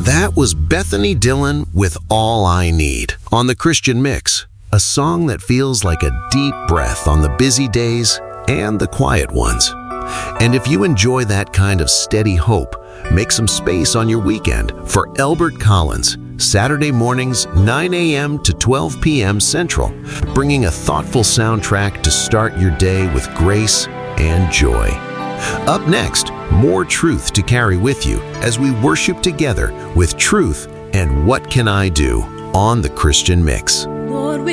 That was Bethany Dillon with All I Need on the Christian Mix, a song that feels like a deep breath on the busy days and the quiet ones. And if you enjoy that kind of steady hope, make some space on your weekend for Elbert Collins, Saturday mornings 9 a.m. to 12 p.m. Central, bringing a thoughtful soundtrack to start your day with grace and joy. Up next, more truth to carry with you as we worship together with Truth and What Can I Do on the Christian Mix.